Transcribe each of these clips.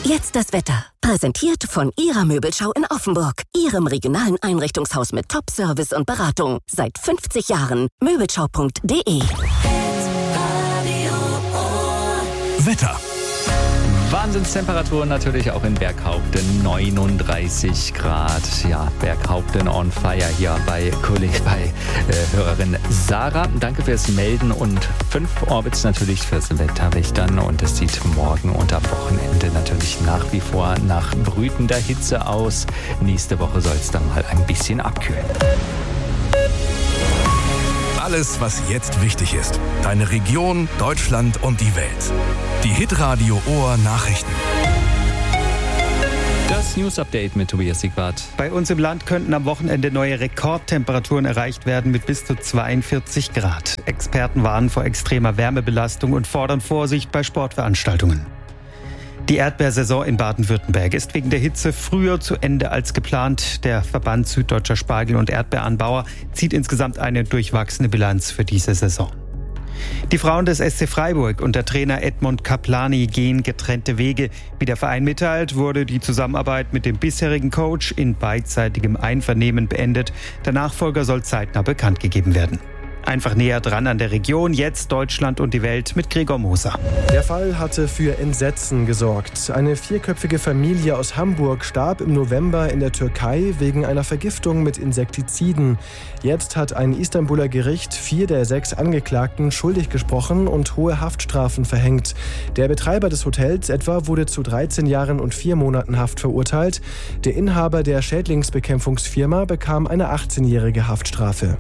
Jetzt das Wetter. Präsentiert von Ihrer Möbelschau in Offenburg. Ihrem regionalen Einrichtungshaus mit Top-Service und Beratung. Seit 50 Jahren. Möbelschau.de. Wetter. Wahnsinnstemperaturen natürlich auch in Berghaupten, 39 Grad. Ja, Berghaupten on fire hier bei Hörerin Sarah. Danke fürs Melden und 5 Orbits natürlich fürs Wetterwächtern. Und es sieht morgen und am Wochenende natürlich nach wie vor nach brütender Hitze aus. Nächste Woche soll es dann mal ein bisschen abkühlen. Alles, was jetzt wichtig ist. Deine Region, Deutschland und die Welt. Die Hitradio Ohr Nachrichten. Das News-Update mit Tobias Siegwart. Bei uns im Land könnten am Wochenende neue Rekordtemperaturen erreicht werden mit bis zu 42 Grad. Experten warnen vor extremer Wärmebelastung und fordern Vorsicht bei Sportveranstaltungen. Die Erdbeersaison in Baden-Württemberg ist wegen der Hitze früher zu Ende als geplant. Der Verband Süddeutscher Spargel- und Erdbeeranbauer zieht insgesamt eine durchwachsene Bilanz für diese Saison. Die Frauen des SC Freiburg und der Trainer Edmond Kaplani gehen getrennte Wege. Wie der Verein mitteilt, wurde die Zusammenarbeit mit dem bisherigen Coach in beidseitigem Einvernehmen beendet. Der Nachfolger soll zeitnah bekannt gegeben werden. Einfach näher dran an der Region, jetzt Deutschland und die Welt mit Gregor Moser. Der Fall hatte für Entsetzen gesorgt. Eine 4köpfige Familie aus Hamburg starb im November in der Türkei wegen einer Vergiftung mit Insektiziden. Jetzt hat ein Istanbuler Gericht 4 der 6 Angeklagten schuldig gesprochen und hohe Haftstrafen verhängt. Der Betreiber des Hotels etwa wurde zu 13 Jahren und 4 Monaten Haft verurteilt. Der Inhaber der Schädlingsbekämpfungsfirma bekam eine 18-jährige Haftstrafe.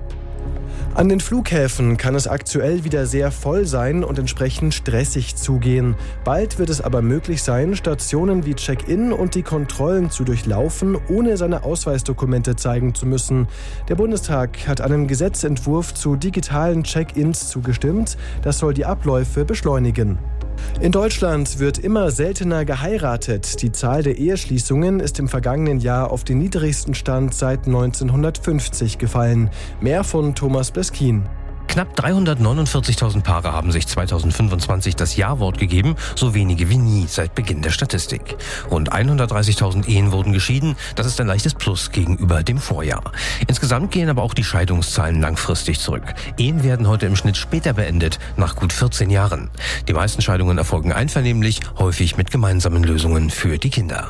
An den Flughäfen kann es aktuell wieder sehr voll sein und entsprechend stressig zugehen. Bald wird es aber möglich sein, Stationen wie Check-in und die Kontrollen zu durchlaufen, ohne seine Ausweisdokumente zeigen zu müssen. Der Bundestag hat einem Gesetzentwurf zu digitalen Check-ins zugestimmt. Das soll die Abläufe beschleunigen. In Deutschland wird immer seltener geheiratet. Die Zahl der Eheschließungen ist im vergangenen Jahr auf den niedrigsten Stand seit 1950 gefallen. Mehr von Thomas Bleskin. Knapp 349.000 Paare haben sich 2025 das Ja-Wort gegeben, so wenige wie nie seit Beginn der Statistik. Rund 130.000 Ehen wurden geschieden, das ist ein leichtes Plus gegenüber dem Vorjahr. Insgesamt gehen aber auch die Scheidungszahlen langfristig zurück. Ehen werden heute im Schnitt später beendet, nach gut 14 Jahren. Die meisten Scheidungen erfolgen einvernehmlich, häufig mit gemeinsamen Lösungen für die Kinder.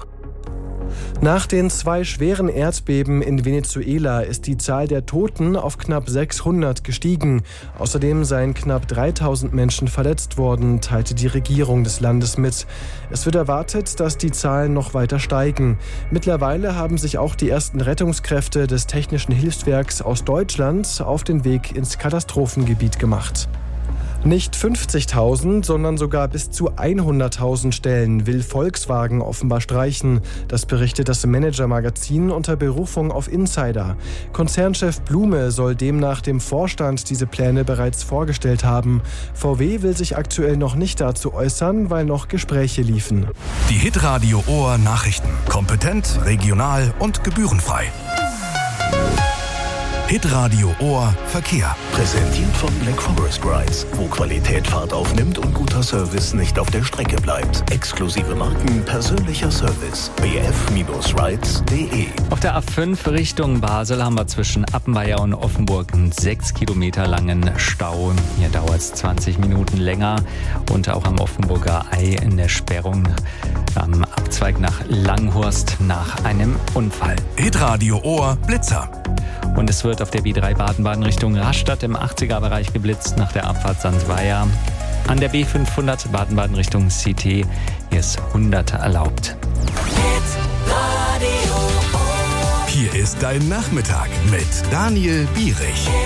Nach den 2 schweren Erdbeben in Venezuela ist die Zahl der Toten auf knapp 600 gestiegen. Außerdem seien knapp 3.000 Menschen verletzt worden, teilte die Regierung des Landes mit. Es wird erwartet, dass die Zahlen noch weiter steigen. Mittlerweile haben sich auch die ersten Rettungskräfte des Technischen Hilfswerks aus Deutschland auf den Weg ins Katastrophengebiet gemacht. Nicht 50.000, sondern sogar bis zu 100.000 Stellen will Volkswagen offenbar streichen. Das berichtet das Manager-Magazin unter Berufung auf Insider. Konzernchef Blume soll demnach dem Vorstand diese Pläne bereits vorgestellt haben. VW will sich aktuell noch nicht dazu äußern, weil noch Gespräche liefen. Die Hitradio Ohr Nachrichten. Kompetent, regional und gebührenfrei. Hitradio Ohr Verkehr. Präsentiert von Black Forest Rides, wo Qualität Fahrt aufnimmt und guter Service nicht auf der Strecke bleibt. Exklusive Marken, persönlicher Service. bf-rides.de. Auf der A5 Richtung Basel haben wir zwischen Appenweier und Offenburg einen 6 Kilometer langen Stau. Hier dauert es 20 Minuten länger. Und auch am Offenburger Ei in der Sperrung am Abzweig nach Langhorst nach einem Unfall. Hitradio Ohr Blitzer. Und es wird auf der B3 Baden-Baden Richtung Rastatt im 80er-Bereich geblitzt nach der Abfahrt Sandweier. An der B500 Baden-Baden Richtung CT, hier ist 100 erlaubt. Hier ist dein Nachmittag mit Daniel Bierich.